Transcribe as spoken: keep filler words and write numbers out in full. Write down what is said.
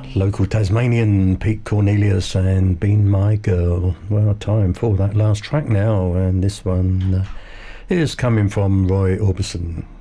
Local Tasmanian Pete Cornelius and Been My Girl. Well, time for that last track now, and this one uh, is coming from Roy Orbison.